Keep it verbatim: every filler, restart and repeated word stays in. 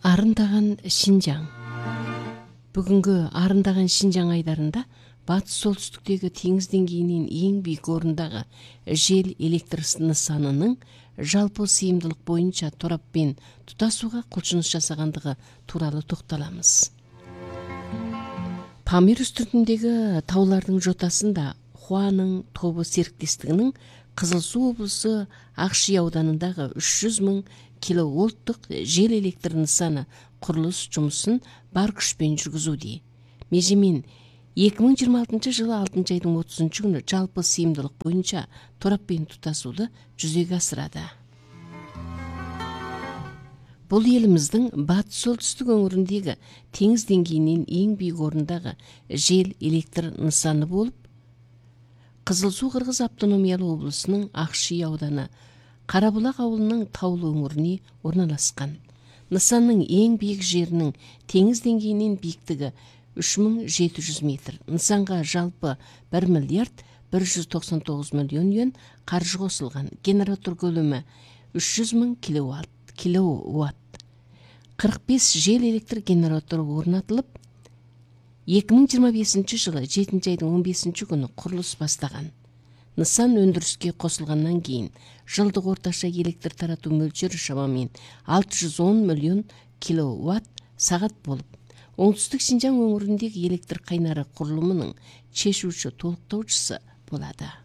Арындаган Шинжаң. Бүгүнкү арындаган Шинжаң айдарында батыс солтүстүктөгү теңиз деңгейинин эң бийик орындагы жел электр нысанынын жалпы сыйымдылык боюнча тораппен тутасууга кулчунуш жасагандыгы тууралуу токтоламыз. Памир үстүртүндөгү таулардын жотасында Хуанын тобу сериктестигинин Кызыл Суу облусу Акши ауданындагы үч жүз миң киловольттук жел электр нысаны курулуш жумушун бар күчпен жүргүзүүдө. Межемен эки миң жыйырма алтынчы жылы алтынчы айдын отузунчу күнү жалпы сыйымдылык боюнча тораппен тутасууду жүзөгө асырады. Бул элимиздин батыш солтүстүк өңүрүндөгү теңиз деңгейинин эң бийик орындагы жел электр нысаны болуп, Кызыл Суу Кыргыз автономиялык облусунун Акши ауданы Карабулак ауылунун таулуу өңүрүнө орналаскан. Нысандын эң бийик жеринин теңиз деңгейинин бийиктиги үч миң жети жүз метр. Нысанга жалпы бир миллиард бир жүз токсон тогуз миллион юан каржы косулган. Генератор көлөмү үч жүз миң киловатт. кырк беш жел электр генератору орнотулуп, эки миң жыйырма бешинчи жылы жетинчи айдын он бешинчи күнү курулуш баштаган. Нысан өндүрүскө косулгандан кийин жылдык орточо электр таратуу мөлчөрү шамамен алты жүз он миллион киловатт саат болуп, оңтүстүк Шинжаң өңүрүндөгү электр кайнары курулумунун чечүүчү толуктоочусу болот.